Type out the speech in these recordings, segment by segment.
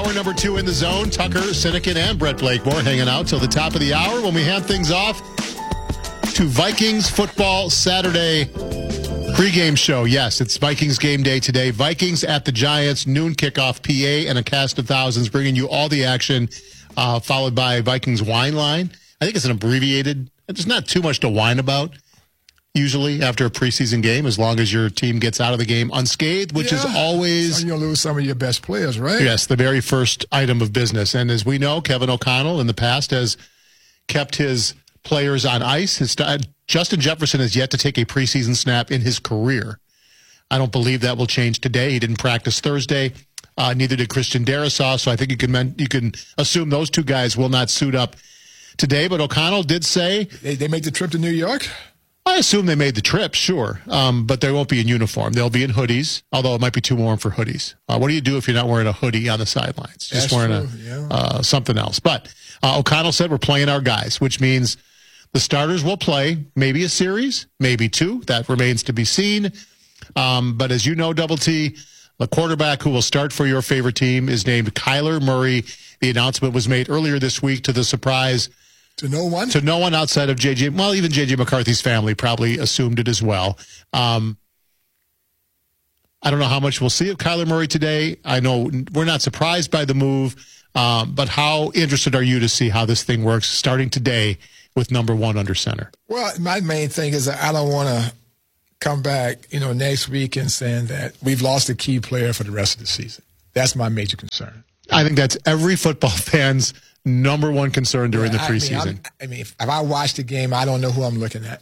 Hour number 2 in the zone. Tucker, Sinekin, and Brett Blakemore hanging out till the top of the hour when we hand things off to Vikings Football Saturday pregame show. Yes, it's Vikings game day today. Vikings at the Giants, noon kickoff, PA, and a cast of thousands bringing you all the action, followed by Vikings Wine Line. I think it's an abbreviated. There's not too much to whine about usually after a preseason game, as long as your team gets out of the game unscathed, which is always... You'll lose some of your best players, right? Yes, the very first item of business. And as we know, Kevin O'Connell in the past has kept his players on ice. Justin Jefferson has yet to take a preseason snap in his career. I don't believe that will change today. He didn't practice Thursday. Neither did Christian Darrisaw, so I think you can assume those two guys will not suit up today. But O'Connell did say... They make the trip to New York? I assume they made the trip, sure, but they won't be in uniform. They'll be in hoodies, although it might be too warm for hoodies. What do you do if you're not wearing a hoodie on the sidelines? Just wearing something else. But O'Connell said we're playing our guys, which means the starters will play maybe a series, maybe two. That remains to be seen. But as you know, Double T, the quarterback who will start for your favorite team is named Kyler Murray. The announcement was made earlier this week to the surprise to no one? To no one outside of J.J. Well, even J.J. McCarthy's family probably assumed it as well. I don't know how much we'll see of Kyler Murray today. I know we're not surprised by the move, but how interested are you to see how this thing works starting today with number one under center? Well, my main thing is that I don't want to come back, next week and saying that we've lost a key player for the rest of the season. That's my major concern. I think that's every football fan's number one concern during the preseason. If I watch the game, I don't know who I'm looking at,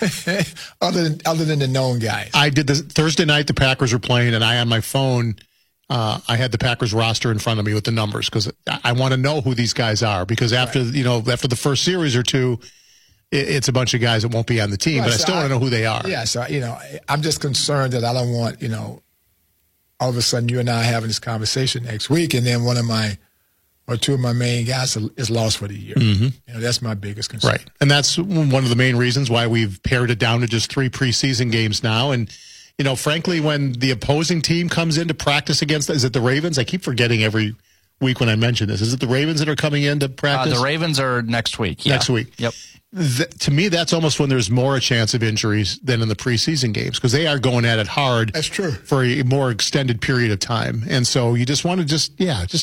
other than the known guys. I did this Thursday night. The Packers were playing, and on my phone, I had the Packers roster in front of me with the numbers because I want to know who these guys are. Because after the first series or two, it's a bunch of guys that won't be on the team, but I still want to know who they are. Yeah, so I'm just concerned that I don't want all of a sudden you and I having this conversation next week, and then one of my or two of my main guys is lost for the year. Mm-hmm. That's my biggest concern. Right. And that's one of the main reasons why we've pared it down to just 3 preseason games now. And, frankly, when the opposing team comes in to practice against, is it the Ravens? I keep forgetting every week when I mention this. Is it the Ravens that are coming in to practice? The Ravens are next week. Yeah. Next week. Yep. To me, that's almost when there's more a chance of injuries than in the preseason games because they are going at it hard. That's true. For a more extended period of time. And so you just want to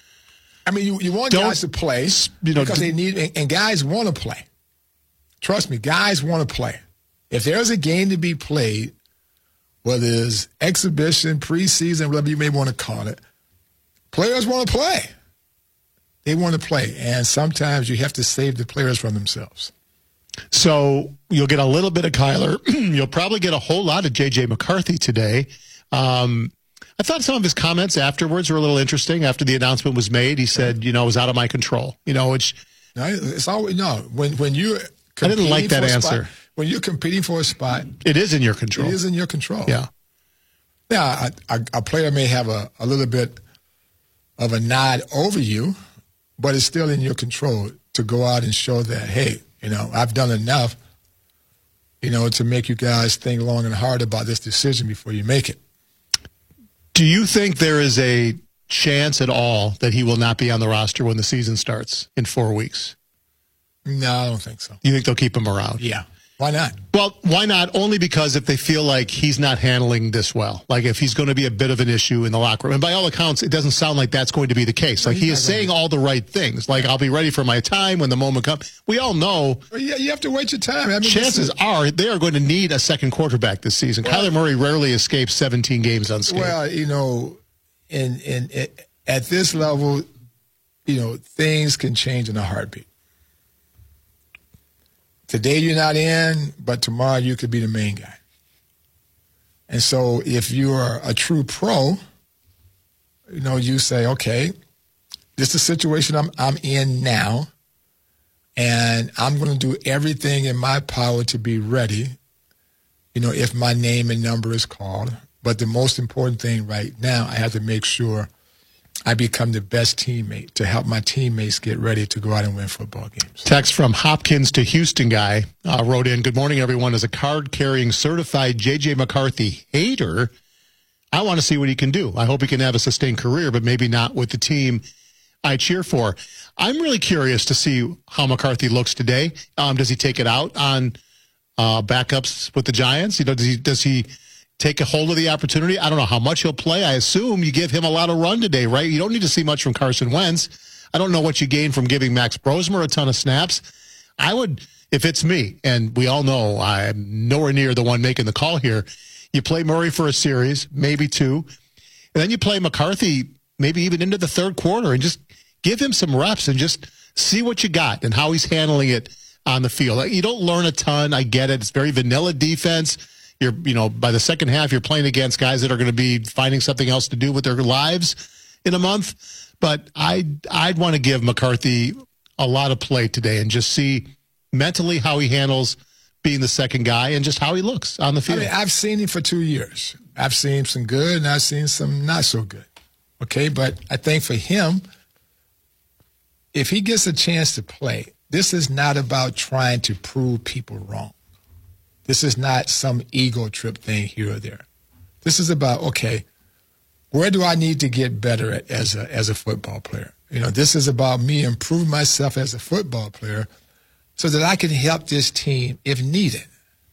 you want guys to play because they need, and guys want to play. Trust me, guys want to play. If there's a game to be played, whether it's exhibition, preseason, whatever you may want to call it, players want to play. They want to play, and sometimes you have to save the players from themselves. So you'll get a little bit of Kyler. You'll probably get a whole lot of J.J. McCarthy today. I thought some of his comments afterwards were a little interesting. After the announcement was made, he said, it was out of my control. It's always when you. I didn't like that answer. When you're competing for a spot, it is in your control. It is in your control. Yeah. Now, a player may have a little bit of a nod over you, but it's still in your control to go out and show that, hey, I've done enough, to make you guys think long and hard about this decision before you make it. Do you think there is a chance at all that he will not be on the roster when the season starts in 4 weeks? No, I don't think so. You think they'll keep him around? Yeah. Why not? Well, why not? Only because if they feel like he's not handling this well, like if he's going to be a bit of an issue in the locker room. And by all accounts, it doesn't sound like that's going to be the case. Like he is saying all the right things. Like, I'll be ready for my time when the moment comes. We all know. Well, yeah, you have to wait your time. Chances are they are going to need a second quarterback this season. Kyler Murray rarely escapes 17 games unscathed. Well, at this level, things can change in a heartbeat. Today you're not in, but tomorrow you could be the main guy. And so if you are a true pro, you say, okay, this is the situation I'm in now, and I'm going to do everything in my power to be ready, if my name and number is called. But the most important thing right now, I have to make sure I become the best teammate to help my teammates get ready to go out and win football games. Text from Hopkins to Houston guy wrote in, good morning, everyone. As a card-carrying certified J.J. McCarthy hater, I want to see what he can do. I hope he can have a sustained career, but maybe not with the team I cheer for. I'm really curious to see how McCarthy looks today. Does he take it out on backups with the Giants? Does he take a hold of the opportunity? I don't know how much he'll play. I assume you give him a lot of run today, right? You don't need to see much from Carson Wentz. I don't know what you gain from giving Max Brosmer a ton of snaps. I would, if it's me, and we all know I'm nowhere near the one making the call here, you play Murray for a series, maybe two, and then you play McCarthy maybe even into the third quarter and just give him some reps and just see what you got and how he's handling it on the field. You don't learn a ton. I get it. It's very vanilla defense. By the second half, you're playing against guys that are going to be finding something else to do with their lives in a month. But I'd want to give McCarthy a lot of play today and just see mentally how he handles being the second guy and just how he looks on the field. I mean, I've seen him for 2 years. I've seen some good and I've seen some not so good. Okay, but I think for him, if he gets a chance to play, this is not about trying to prove people wrong. This is not some ego trip thing here or there. This is about, okay, where do I need to get better at as a football player? This is about me improving myself as a football player so that I can help this team if needed.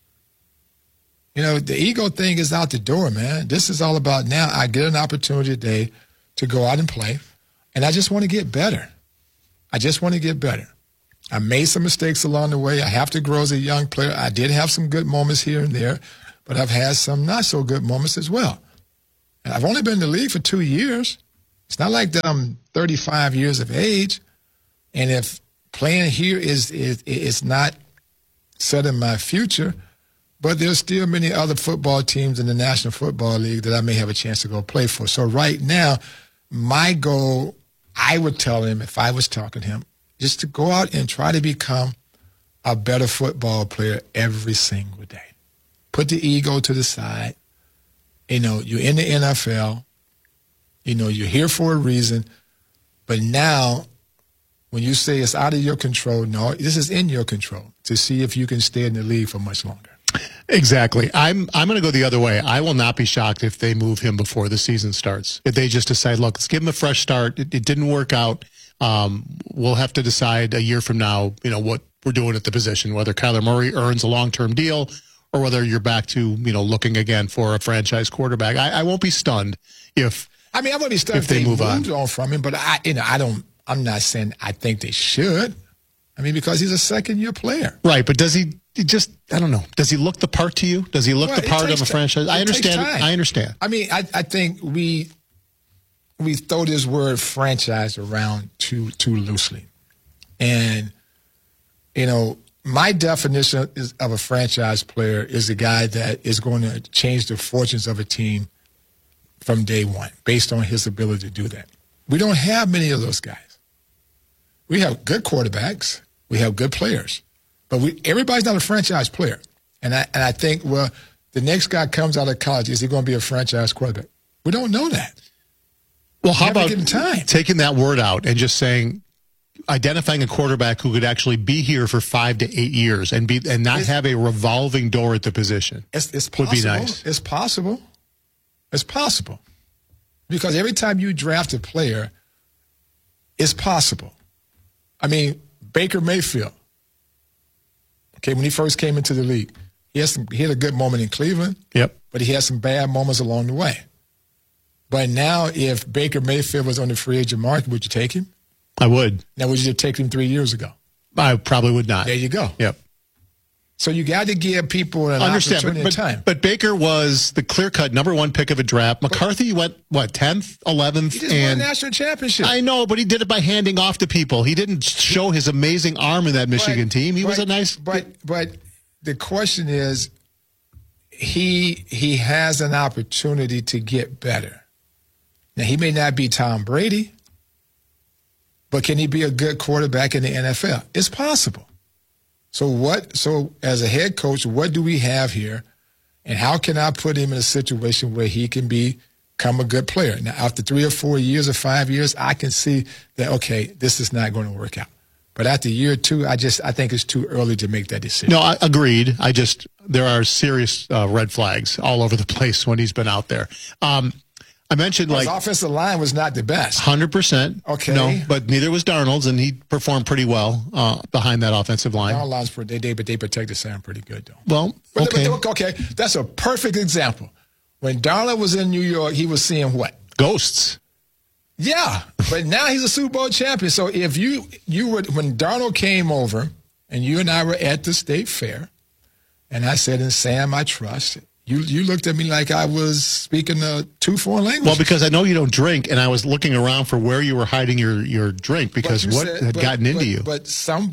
The ego thing is out the door, man. This is all about now I get an opportunity today to go out and play, and I just want to get better. I just want to get better. I made some mistakes along the way. I have to grow as a young player. I did have some good moments here and there, but I've had some not so good moments as well. And I've only been in the league for 2 years. It's not like that I'm 35 years of age, and if playing here is not set in my future, but there's still many other football teams in the National Football League that I may have a chance to go play for. So right now, my goal, I would tell him if I was talking to him, is to go out and try to become a better football player every single day. Put the ego to the side. You're in the NFL. You're here for a reason. But now, when you say it's out of your control, no, this is in your control to see if you can stay in the league for much longer. Exactly. I'm going to go the other way. I will not be shocked if they move him before the season starts. If they just decide, look, let's give him a fresh start. It didn't work out. We'll have to decide a year from now, what we're doing at the position, whether Kyler Murray earns a long-term deal or whether you're back to, looking again for a franchise quarterback. I won't be stunned if I won't be stunned if they move on from him, but I'm not saying I think they should. Because he's a second-year player. Right, but does he just, I don't know, does he look the part to you? Does he look the part of a franchise? I understand. I understand. I think we throw this word franchise around too loosely. And, my definition of a franchise player is a guy that is going to change the fortunes of a team from day one based on his ability to do that. We don't have many of those guys. We have good quarterbacks. We have good players. But everybody's not a franchise player. And I think, the next guy comes out of college, is he going to be a franchise quarterback? We don't know that. Well, how about taking that word out and just saying, identifying a quarterback who could actually be here for 5 to 8 years and not have a revolving door at the position? It's possible. Would be nice. It's possible. It's possible. Because every time you draft a player, it's possible. Baker Mayfield, okay, when he first came into the league, he had a good moment in Cleveland. Yep. But he had some bad moments along the way. But now, if Baker Mayfield was on the free agent market, would you take him? I would. Now, would you take him 3 years ago? I probably would not. There you go. Yep. So you got to give people an opportunity of time. But Baker was the clear-cut number one pick of a draft. McCarthy went, 10th, 11th? He just won a national championship. I know, but he did it by handing off to people. He didn't show his amazing arm in that Michigan team. He was a nice... But the question is, he has an opportunity to get better. Now, he may not be Tom Brady, but can he be a good quarterback in the NFL? It's possible. So as a head coach, what do we have here, and how can I put him in a situation where he can become a good player? Now, after 3 or 4 years or 5 years, I can see that, okay, this is not going to work out. But after year 2, I think it's too early to make that decision. No, agreed. There are serious red flags all over the place when he's been out there. I mentioned his offensive line was not the best. 100%. Okay. No, but neither was Darnold's, and he performed pretty well behind that offensive line. Darnold's they protected Sam pretty good, though. Well, okay. Okay, that's a perfect example. When Darnold was in New York, he was seeing what? Ghosts. Yeah, but now he's a Super Bowl champion. So if you were, when Darnold came over, and you and I were at the state fair, and I said, "And Sam, I trust." You looked at me like I was speaking 2 foreign languages. Well, because I know you don't drink, and I was looking around for where you were hiding your drink because had gotten into you. But Sam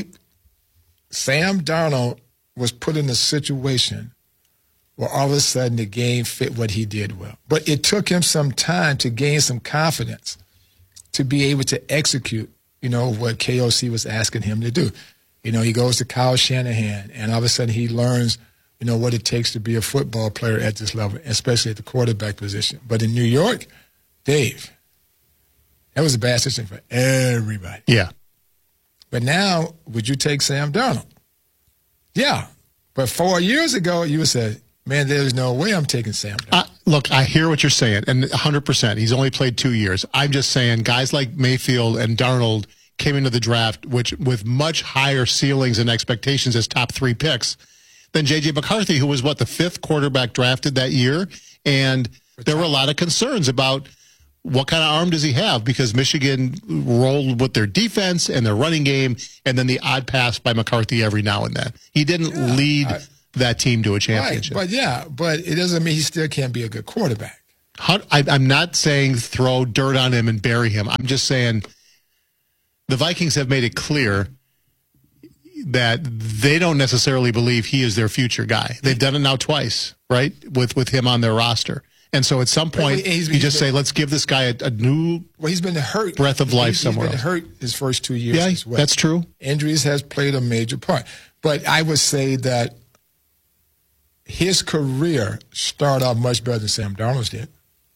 Darnold was put in a situation where all of a sudden the game fit what he did well. But it took him some time to gain some confidence to be able to execute, what KOC was asking him to do. He goes to Kyle Shanahan, and all of a sudden he learns what it takes to be a football player at this level, especially at the quarterback position. But in New York, Dave, that was a bad decision for everybody. Yeah. But now, would you take Sam Darnold? Yeah. But 4 years ago, you would say, man, there's no way I'm taking Sam Darnold. Look, I hear what you're saying, and 100%. He's only played 2 years. I'm just saying guys like Mayfield and Darnold came into the draft with much higher ceilings and expectations as top 3 picks than J.J. McCarthy, who was, the 5th quarterback drafted that year. And there were a lot of concerns about what kind of arm does he have, because Michigan rolled with their defense and their running game, and then the odd pass by McCarthy every now and then. He didn't lead that team to a championship. Right, but it doesn't mean he still can't be a good quarterback. I'm not saying throw dirt on him and bury him. I'm just saying the Vikings have made it clear that they don't necessarily believe he is their future guy. They've done it now twice, right, with him on their roster. And so at some point, you just say, let's give this guy a new he's been hurt. Breath of life somewhere else. He's been hurt his first 2 years as well. That's true. Injuries has played a major part. But I would say that his career started off much better than Sam Darnold's did.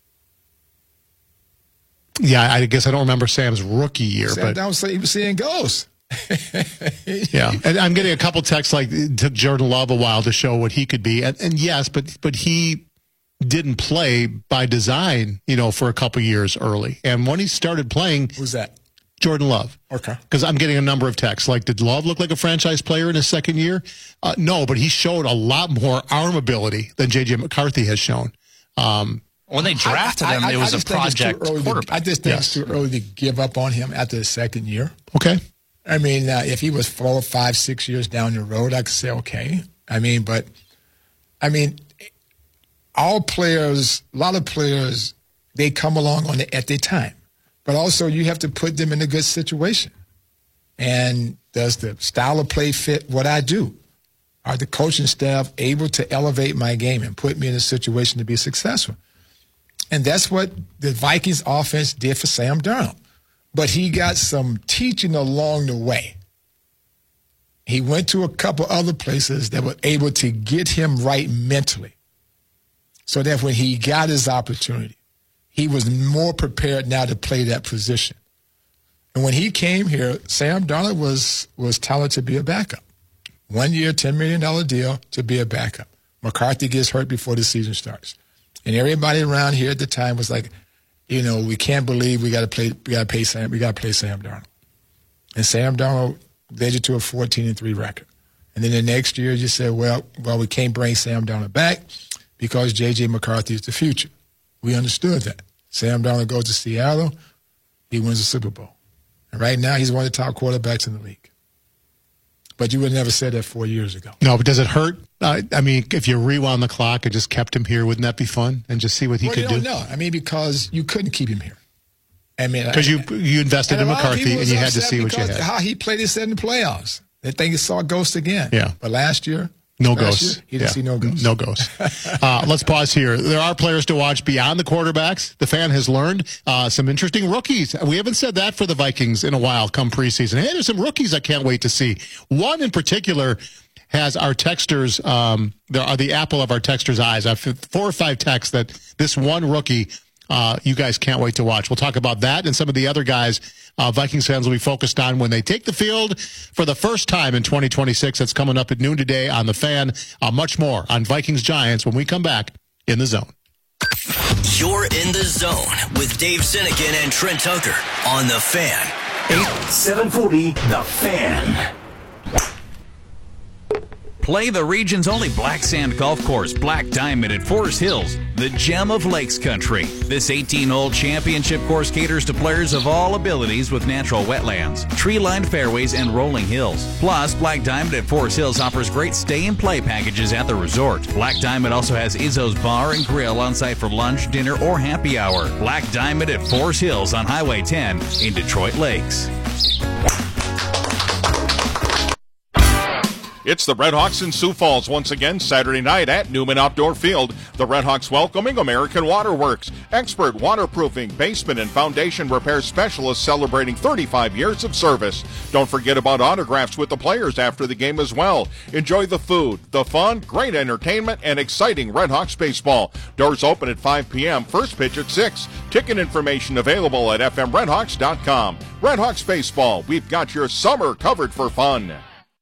Yeah, I guess I don't remember Sam's rookie year. Sam Darnold, he was seeing ghosts. Yeah, and I'm getting a couple texts like it took Jordan Love a while to show what he could be, and yes, but he didn't play by design, for a couple years early. And when he started playing, who's that? Jordan Love. Okay. Because I'm getting a number of texts like, did Love look like a franchise player in his second year? No, but he showed a lot more arm ability than J.J. McCarthy has shown. When they drafted him, it was a project quarterback. I just think it's too early to give up on him after the second year. Okay. I mean, if he was 4, 5, 6 years down the road, I could say, okay. All players, a lot of players, they come along at their time. But also you have to put them in a good situation. And does the style of play fit what I do? Are the coaching staff able to elevate my game and put me in a situation to be successful? And that's what the Vikings offense did for Sam Darnold. But he got some teaching along the way. He went to a couple other places that were able to get him right mentally, so that when he got his opportunity, he was more prepared now to play that position. And when he came here, Sam Darnold was touted to be a backup. 1 year, $10 million deal to be a backup. McCarthy gets hurt before the season starts. And everybody around here at the time was like, we can't believe we got to play Sam Darnold. And Sam Darnold led you to a 14-3 record. And then the next year you said, well, we can't bring Sam Darnold back because J.J. McCarthy is the future. We understood that. Sam Darnold goes to Seattle, he wins the Super Bowl. And right now he's one of the top quarterbacks in the league. But you would have never said that 4 years ago. No, but does it hurt? If you rewound the clock and just kept him here, wouldn't that be fun? And just see what he could do? No, because you couldn't keep him here. Because you invested in McCarthy and you had to see what you had. How he played his set in the playoffs. They think he saw ghosts again. Yeah. But last year, no ghosts. He didn't see no ghosts. No ghosts. Let's pause here. There are players to watch beyond the quarterbacks. The fan has learned some interesting rookies. We haven't said that for the Vikings in a while come preseason. Hey, there's some rookies I can't wait to see. One in particular has our texters, the apple of our texters' eyes. I've 4 or 5 texts that this one rookie you guys can't wait to watch. We'll talk about that and some of the other guys Vikings fans will be focused on when they take the field for the first time in 2026. That's coming up at noon today on The Fan. Much more on Vikings-Giants when we come back in The Zone. You're in The Zone with Dave Sinekin and Trent Tucker on The Fan. 740 The Fan. Play the region's only black sand golf course, Black Diamond at Forest Hills, the gem of Lakes Country. This 18-hole championship course caters to players of all abilities with natural wetlands, tree-lined fairways, and rolling hills. Plus, Black Diamond at Forest Hills offers great stay-and-play packages at the resort. Black Diamond also has Izzo's Bar and Grill on site for lunch, dinner, or happy hour. Black Diamond at Forest Hills on Highway 10 in Detroit Lakes. It's the Redhawks in Sioux Falls once again Saturday night at Newman Outdoor Field. The Redhawks welcoming American Waterworks, expert waterproofing, basement, and foundation repair specialists celebrating 35 years of service. Don't forget about autographs with the players after the game as well. Enjoy the food, the fun, great entertainment, and exciting Redhawks baseball. Doors open at 5 p.m., first pitch at 6. Ticket information available at fmredhawks.com. Redhawks baseball, we've got your summer covered for fun.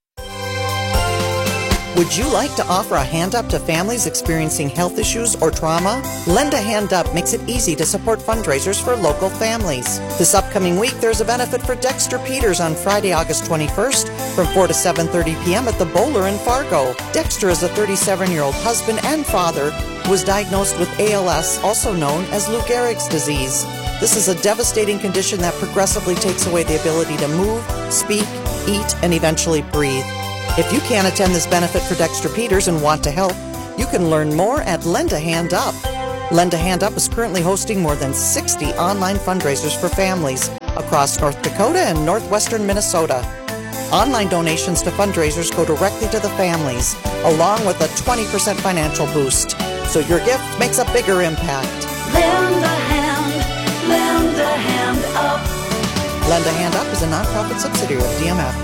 Would you like to offer a hand up to families experiencing health issues or trauma? Lend a Hand Up makes it easy to support fundraisers for local families. This upcoming week, there's a benefit for Dexter Peters on Friday, August 21st from 4 to 7:30 p.m. at the Bowler in Fargo. Dexter is a 37-year-old husband and father who was diagnosed with ALS, also known as Lou Gehrig's disease. This is a devastating condition that progressively takes away the ability to move, speak, eat, and eventually breathe. If you can't attend this benefit for Dexter Peters and want to help, you can learn more at Lend a Hand Up. Lend a Hand Up is currently hosting more than 60 online fundraisers for families across North Dakota and northwestern Minnesota. Online donations to fundraisers go directly to the families, along with a 20% financial boost. So your gift makes a bigger impact. Lend a hand, lend a hand up. Lend a Hand Up is a nonprofit subsidiary of DMF.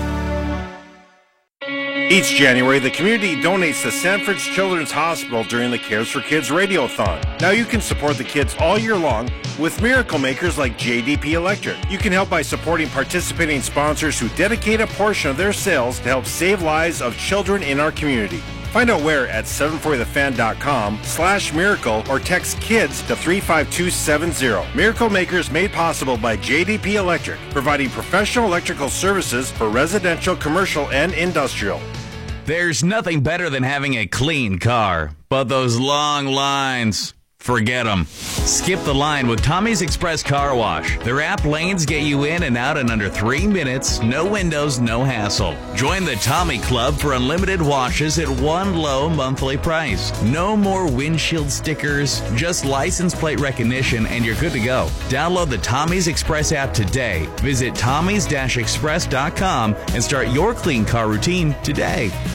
Each January, the community donates to Sanford's Children's Hospital during the Cares for Kids Radiothon. Now you can support the kids all year long with miracle makers like JDP Electric. You can help by supporting participating sponsors who dedicate a portion of their sales to help save lives of children in our community. Find out where at 740thefan.com/miracle or text KIDS to 35270. Miracle Makers made possible by JDP Electric, providing professional electrical services for residential, commercial, and industrial. There's nothing better than having a clean car, but those long lines, forget them. Skip the line with Tommy's Express Car Wash. Their app lanes get you in and out in under 3 minutes, no windows, no hassle. Join the Tommy Club for unlimited washes at one low monthly price. No more windshield stickers, just license plate recognition and you're good to go. Download the Tommy's Express app today. Visit tommys-express.com and start your clean car routine today.